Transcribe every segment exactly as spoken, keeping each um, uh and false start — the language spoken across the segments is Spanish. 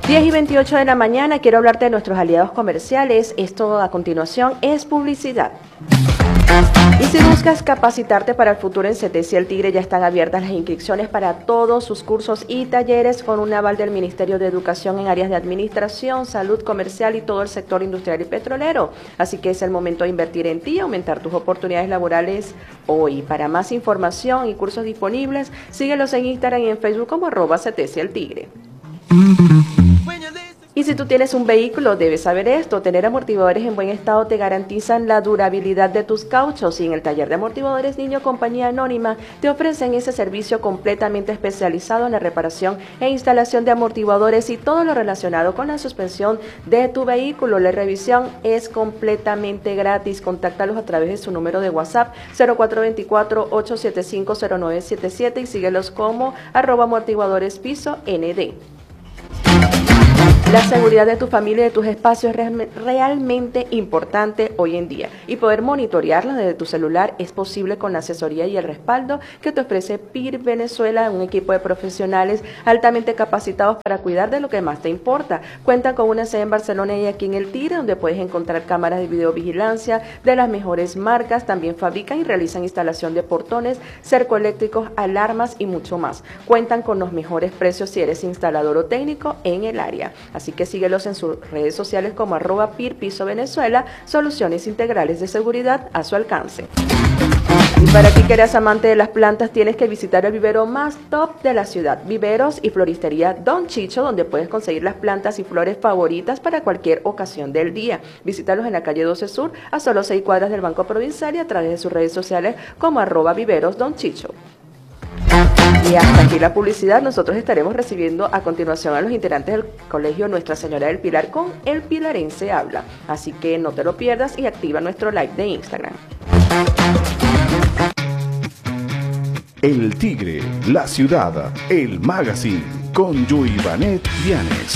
diez y veintiocho de la mañana, quiero hablarte de nuestros aliados comerciales. Esto a continuación es publicidad. Y si buscas capacitarte para el futuro en CETESI El Tigre, ya están abiertas las inscripciones para todos sus cursos y talleres con un aval del Ministerio de Educación en áreas de administración, salud, comercial y todo el sector industrial y petrolero. Así que es el momento de invertir en ti y aumentar tus oportunidades laborales hoy. Para más información y cursos disponibles, síguelos en Instagram y en Facebook como arroba CETESI El Tigre. Y si tú tienes un vehículo, debes saber esto: tener amortiguadores en buen estado te garantizan la durabilidad de tus cauchos, y en el taller de amortiguadores Niño Compañía Anónima te ofrecen ese servicio completamente especializado en la reparación e instalación de amortiguadores y todo lo relacionado con la suspensión de tu vehículo. La revisión es completamente gratis. Contáctalos a través de su número de WhatsApp cero cuatro dos cuatro, ocho siete cinco, cero nueve siete siete y síguelos como arroba amortiguadores piso N D. La seguridad de tu familia y de tus espacios es realmente importante hoy en día, y poder monitorearla desde tu celular es posible con la asesoría y el respaldo que te ofrece P I R Venezuela, un equipo de profesionales altamente capacitados para cuidar de lo que más te importa. Cuentan con una sede en Barcelona y aquí en El Tigre, donde puedes encontrar cámaras de videovigilancia de las mejores marcas. También fabrican y realizan instalación de portones, cercoeléctricos, alarmas y mucho más. Cuentan con los mejores precios si eres instalador o técnico en el área. Así que síguelos en sus redes sociales como arroba P I R Piso Venezuela, soluciones integrales de seguridad a su alcance. Y para ti que eres amante de las plantas, tienes que visitar el vivero más top de la ciudad, Viveros y Floristería Don Chicho, donde puedes conseguir las plantas y flores favoritas para cualquier ocasión del día. Visítalos en la calle doce Sur, a solo seis cuadras del Banco Provincial, y a través de sus redes sociales como arroba Viveros Don Chicho. Y hasta aquí la publicidad. Nosotros estaremos recibiendo a continuación a los integrantes del Colegio Nuestra Señora del Pilar con El Pilarense Habla. Así que no te lo pierdas y activa nuestro like de Instagram. El Tigre, la ciudad, el magazine, con Yuivanet Vianes.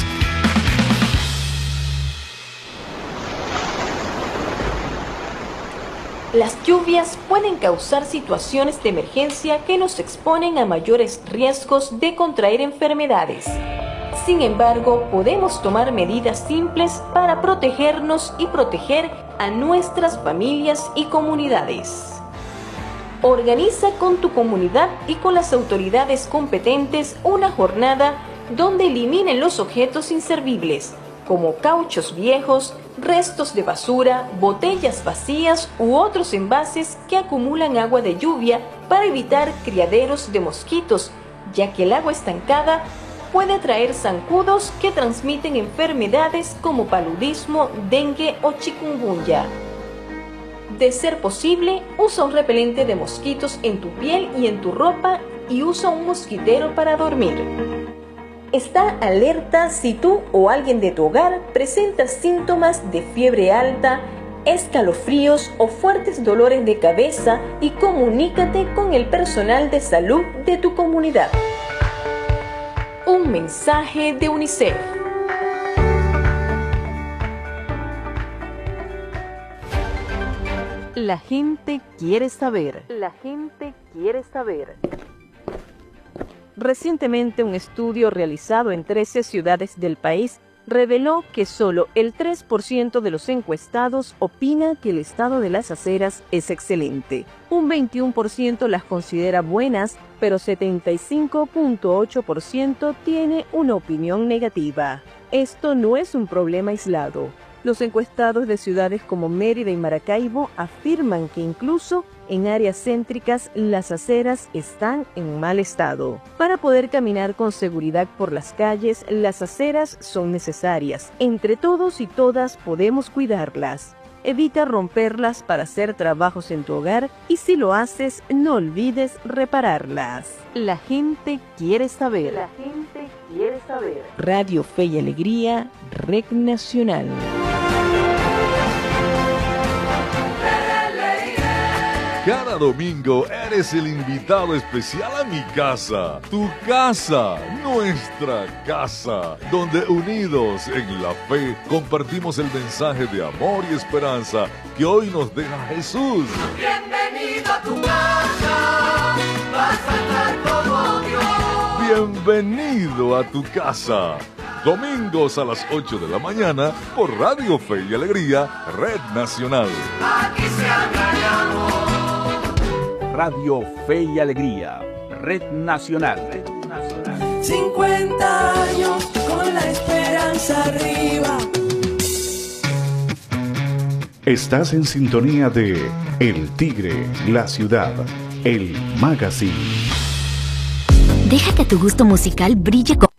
Las lluvias pueden causar situaciones de emergencia que nos exponen a mayores riesgos de contraer enfermedades. Sin embargo, podemos tomar medidas simples para protegernos y proteger a nuestras familias y comunidades. Organiza con tu comunidad y con las autoridades competentes una jornada donde eliminen los objetos inservibles, como cauchos viejos, restos de basura, botellas vacías u otros envases que acumulan agua de lluvia, para evitar criaderos de mosquitos, ya que el agua estancada puede traer zancudos que transmiten enfermedades como paludismo, dengue o chikungunya. De ser posible, usa un repelente de mosquitos en tu piel y en tu ropa, y usa un mosquitero para dormir. Está alerta si tú o alguien de tu hogar presenta síntomas de fiebre alta, escalofríos o fuertes dolores de cabeza, y comunícate con el personal de salud de tu comunidad. Un mensaje de UNICEF. La gente quiere saber. La gente quiere saber. Recientemente, un estudio realizado en trece ciudades del país reveló que solo el tres por ciento de los encuestados opina que el estado de las aceras es excelente. Un veintiuno por ciento las considera buenas, pero setenta y cinco punto ocho por ciento tiene una opinión negativa. Esto no es un problema aislado. Los encuestados de ciudades como Mérida y Maracaibo afirman que incluso en áreas céntricas las aceras están en mal estado. Para poder caminar con seguridad por las calles, las aceras son necesarias. Entre todos y todas podemos cuidarlas. Evita romperlas para hacer trabajos en tu hogar, y si lo haces, no olvides repararlas. La gente quiere saber. La gente quiere saber. Radio Fe y Alegría, Red Nacional. Cada domingo eres el invitado especial a mi casa, tu casa, nuestra casa, donde unidos en la fe compartimos el mensaje de amor y esperanza que hoy nos deja Jesús. Bienvenido a tu casa, vas a estar como Dios. Bienvenido a tu casa. Domingos a las ocho de la mañana por Radio Fe y Alegría, Red Nacional. Aquí se habla de amor. Radio Fe y Alegría, Red Nacional. Red Nacional. cincuenta años con la esperanza arriba. Estás en sintonía de El Tigre, la ciudad, el magazine. Deja que tu gusto musical brille con...